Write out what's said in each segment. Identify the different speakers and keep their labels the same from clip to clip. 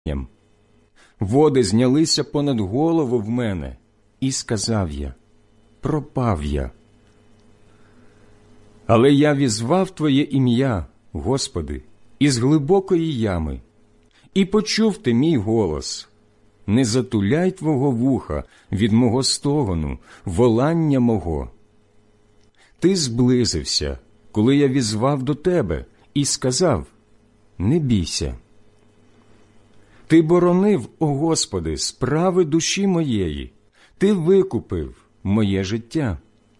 Speaker 1: Води знялися понад голову в мене, і сказав я: пропав я. Але я візвав Твоє ім'я, Господи, із глибокої ями, і почув Ти мій голос. Не затуляй Твого вуха від мого стогону, волання мого. Ти зблизився, коли я візвав до Тебе, і сказав: не бійся. Ти боронив, о Господи, справи душі моєї, Ти викупив моє життя.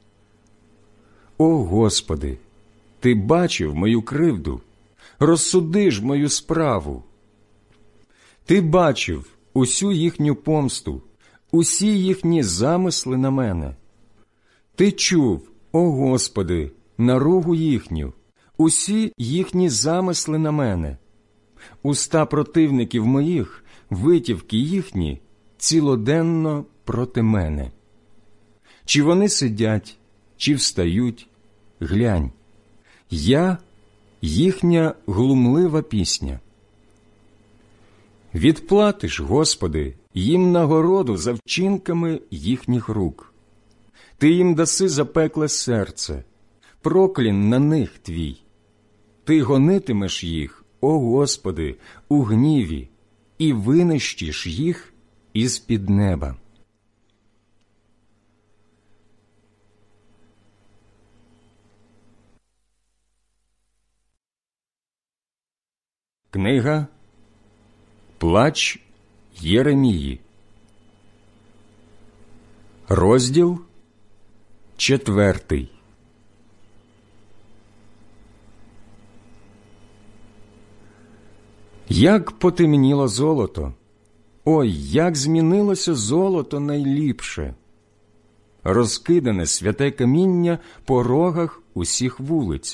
Speaker 1: О Господи, Ти бачив мою кривду, розсуди ж мою справу. Ти бачив усю їхню помсту, усі їхні замисли на мене. Ти чув, о Господи, наругу їхню, усі їхні замисли на мене. Уста противників моїх, витівки їхні, цілоденно проти мене. Чи вони сидять, чи встають, глянь, я – їхня глумлива пісня. Відплатиш, Господи, їм нагороду за вчинками їхніх рук. Ти їм даси запекле серце, проклін на них Твій. Ти гонитимеш їх, о Господи, у гніві, і винищиш їх із-під неба. Книга «Плач Єремії», розділ 4. Як потемніло золото! Ой, як змінилося золото найліпше! Розкидане святе каміння по рогах усіх вулиць.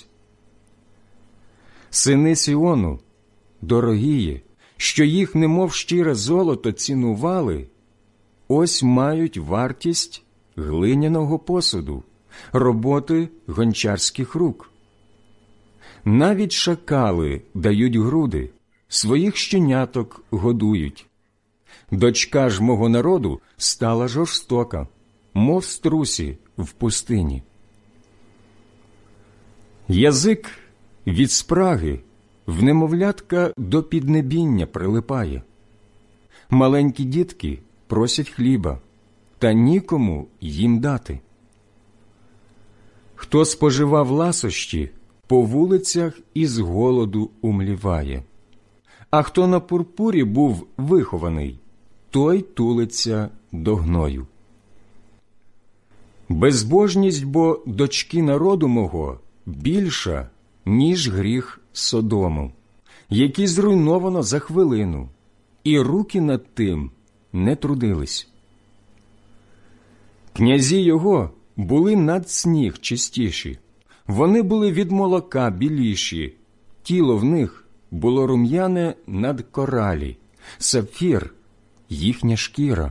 Speaker 1: Сини Сіону, дорогії, що їх немов щире золото цінували, ось мають вартість глиняного посуду, роботи гончарських рук. Навіть шакали дають груди, своїх щеняток годують. Дочка ж мого народу стала жорстока, мов струсі в пустині. Язик від спраги в немовлятка до піднебіння прилипає. Маленькі дітки просять хліба, та нікому їм дати. Хто споживав ласощі, по вулицях із голоду умліває. А хто на пурпурі був вихований, той тулиться до гною. Безбожність бо дочки народу мого більша, ніж гріх Содому, який зруйновано за хвилину, і руки над тим не трудились. Князі його були над сніг чистіші, вони були від молока біліші, тіло в них було рум'яне над коралі, сапфір – їхня шкіра.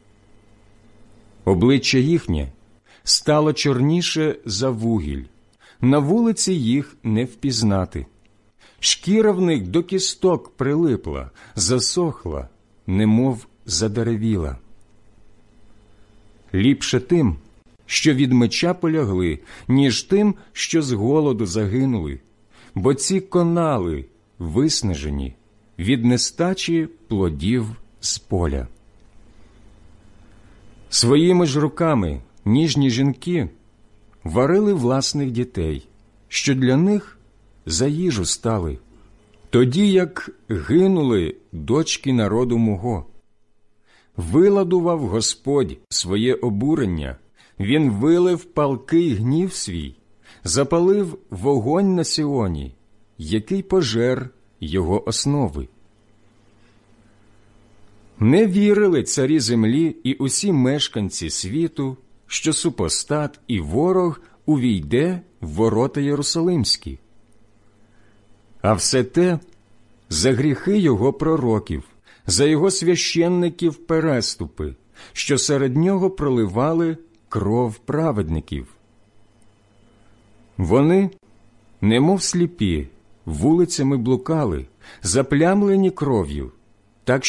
Speaker 1: Обличчя їхнє стало чорніше за вугіль, на вулиці їх не впізнати. Шкіра в них до кісток прилипла, засохла, немов задеревіла. Ліпше тим, що від меча полягли, ніж тим, що з голоду загинули, бо ці конали виснажені від нестачі плодів з поля. Своїми ж руками ніжні жінки варили власних дітей, що для них за їжу стали, тоді як гинули дочки народу мого. Виладував Господь своє обурення, Він вилив палкий гнів свій, запалив вогонь на Сіоні, який пожер його основи. Не вірили царі землі і усі мешканці світу, що супостат і ворог увійде в ворота Єрусалимські. А все те за гріхи його пророків, за його священників переступи, що серед нього проливали кров праведників. Вони, немов сліпі, вулицями блукали, заплямлені кров'ю,